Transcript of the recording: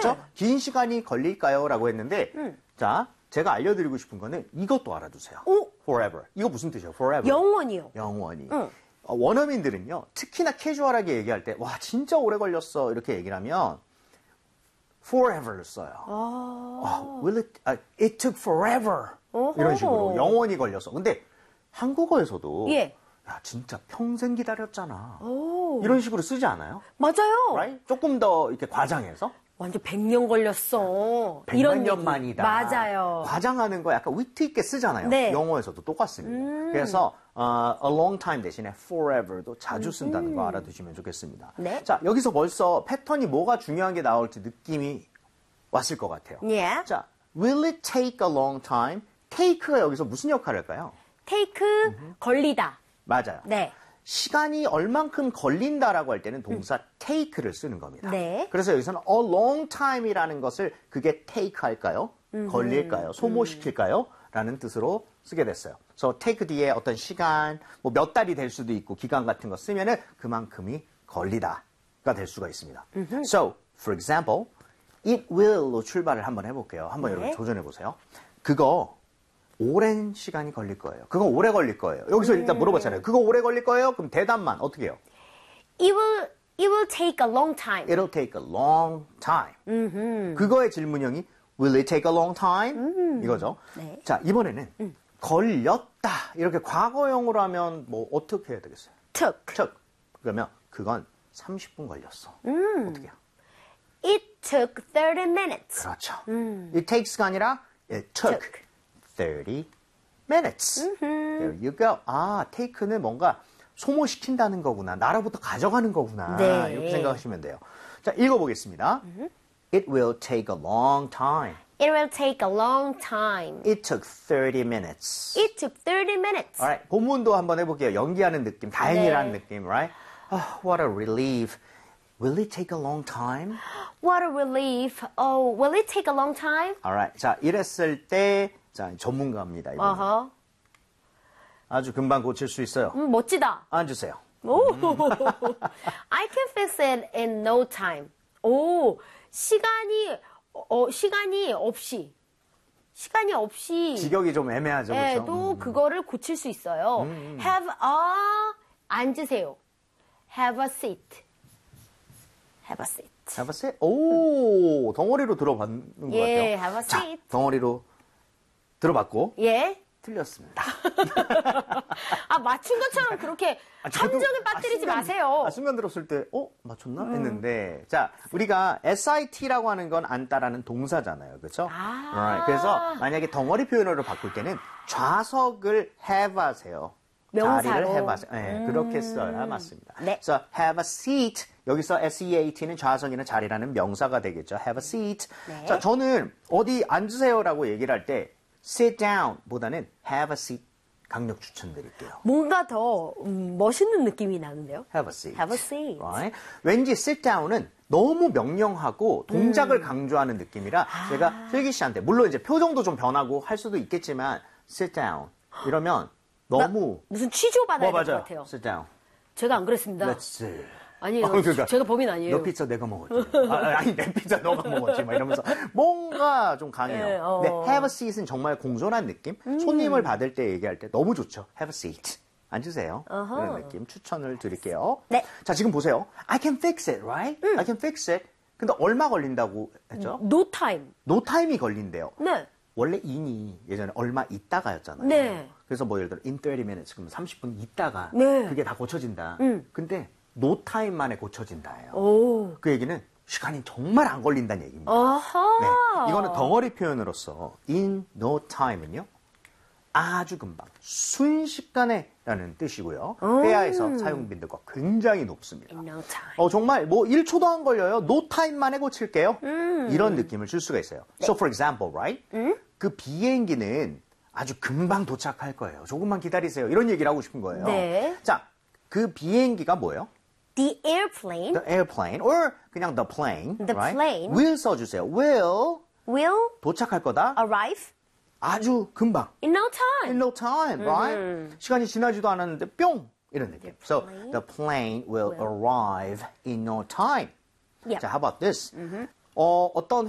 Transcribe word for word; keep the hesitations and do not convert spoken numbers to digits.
그렇죠? 긴 시간이 걸릴까요? 라고 했는데 음. 자, 제가 알려드리고 싶은 거는 이것도 알아두세요. 오? forever. 이거 무슨 뜻이에요? forever. 영원히요. 영원히. 응. 어, 원어민들은요. 특히나 캐주얼하게 얘기할 때 와 진짜 오래 걸렸어 이렇게 얘기를 하면 forever를 써요. 아. 어, will it, uh, it took forever. 어허. 이런 식으로 영원히 걸렸어. 근데 한국어에서도 예. 야 진짜 평생 기다렸잖아. 오. 이런 식으로 쓰지 않아요? 맞아요. Right? 조금 더 이렇게 과장해서 완전 백 년 걸렸어. 백만 이런 년 얘기. 만이다. 맞아요. 과장하는 거 약간 위트 있게 쓰잖아요. 네. 영어에서도 똑같습니다. 음. 그래서 어, a long time 대신에 forever도 자주 쓴다는 거 알아두시면 좋겠습니다. 네. 자, 여기서 벌써 패턴이 뭐가 중요한 게 나올지 느낌이 왔을 것 같아요. 예. 자, will it take a long time? take가 여기서 무슨 역할을 할까요? 테이크 걸리다. 맞아요. 네. 시간이 얼만큼 걸린다라고 할 때는 동사 take를 쓰는 겁니다. 네. 그래서 여기서는 a long time이라는 것을 그게 take 할까요? 걸릴까요? 소모시킬까요? 라는 뜻으로 쓰게 됐어요. 그래서 take 뒤에 어떤 시간, 뭐 몇 달이 될 수도 있고 기간 같은 거 쓰면은 그만큼이 걸리다가 될 수가 있습니다. So, for example, it will로 출발을 한번 해볼게요. 한번 네. 여러분 도전해 보세요. 그거 오랜 시간이 걸릴 거예요. 그거 오래 걸릴 거예요. 여기서 일단 물어봤잖아요. 그거 오래 걸릴 거예요? 그럼 대답만 어떻게 해요? It will, it will take a long time. It'll take a long time. 그거의 질문형이 Will it take a long time? 이거죠. 네. 자, 이번에는 걸렸다. 이렇게 과거형으로 하면 뭐 어떻게 해야 되겠어요? took. took. 그러면 그건 삼십 분 걸렸어. 어떻게 해요? It took thirty minutes. 그렇죠. It takes가 아니라 it took. took. thirty minutes. There you go. 아, take는 뭔가 소모시킨다는 거구나. 나로부터 가져가는 거구나. 네. 이렇게 생각하시면 돼요. 자, 읽어보겠습니다. It will take a long time. It will take a long time. It took thirty minutes. It took thirty minutes. Alright, 본문도 한번 해볼게요. 연기하는 느낌, 다행이라는 네. 느낌, right? Oh, what a relief. Will it take a long time? What a relief. Oh, will it take a long time? Alright, 자, 이랬을 때, 자, 전문가입니다. 이분은. 어허. 아주 금방 고칠 수 있어요. 음, 멋지다. 앉으세요. 오. I can fix it in no time. 오, 시간이 어, 시간이 없이 시간이 없이 직역이 좀 애매하죠, 네, 그렇죠? 또 그거를 고칠 수 있어요. Have a 앉으세요. Have a seat. Have a seat. Have a seat? 오, 덩어리로 들어봤는 것 예, 같아요. have a 자, seat. 덩어리로 들어봤고 예. 틀렸습니다. 아, 맞춘 것처럼 그렇게 아, 저도- 함정에 빠뜨리지 아, 순간- 마세요. 아, 순간 들었을 때, 어? 맞췄나? 했는데, 자, 우리가 에스아이티라고 하는 건 안다라는 동사잖아요. 그렇죠? 아. Alright, 그래서 만약에 덩어리 표현으로 바꿀 때는 좌석을 have 하세요. 명사로. 자리를 have 하세요. 네, 그렇게 써야 맞습니다. 네. 그래서 have a seat. 여기서 seat는 좌석이나 자리라는 명사가 되겠죠. have a seat. 네. 자, 저는 어디 앉으세요라고 얘기를 할 때 sit down 보다는 have a seat 강력 추천드릴게요. 뭔가 더 음, 멋있는 느낌이 나는데요. have a seat. Have a seat. Right? 왠지 sit down은 너무 명령하고 동작을 강조하는 느낌이라 제가 슬기 씨한테 물론 이제 표정도 좀 변하고 할 수도 있겠지만 sit down 이러면 너무 무슨 취조 받아야 뭐 될 것 맞아요. 같아요. sit down. 제가 안 그랬습니다. Let's sit. 아니에요. 어, 그러니까 제가 범인 아니에요. 너 피자 내가 먹었지. 아, 아니 내 피자 너가 먹었지. 막 이러면서 뭔가 좀 강해요. 네, 어. 근데 have a seat은 정말 공손한 느낌. 손님을 받을 때 얘기할 때 너무 좋죠. have a seat. 앉으세요. 어허. 그런 느낌 추천을 드릴게요. 네. 자 지금 보세요. I can fix it, right? I can fix it. 근데 얼마 걸린다고 했죠? No time. no time이 걸린대요. 네. 원래 in이 예전에 얼마 있다가였잖아요. 네. 그래서 뭐 예를 들어 in thirty minutes 그러면 삼십 분 있다가 네. 그게 다 고쳐진다. 음. 근데 no time 만에 고쳐진다예요. 오. 그 얘기는 시간이 정말 안 걸린다는 얘기입니다. 아하. 네. 이거는 덩어리 표현으로서 in no time은요. 아주 금방, 순식간에라는 뜻이고요. 회화에서 사용 빈도가 굉장히 높습니다. In no time. 어, 정말 뭐 일 초도 안 걸려요. no time 만에 고칠게요. 이런 느낌을 줄 수가 있어요. So for example, right? 그 비행기는 아주 금방 도착할 거예요. 조금만 기다리세요. 이런 얘기를 하고 싶은 거예요. 네. 자, 그 비행기가 뭐예요? The airplane The airplane or 그냥 the plane, The right? plane. will 써주세요. will will 도착할 거다. arrive 아주 금방. in no time. In no time, right? 시간이 지나지도 않았는데 뿅 이런 느낌. So plane the plane will arrive in no time. Yep. 자, how about this? 어, 어떤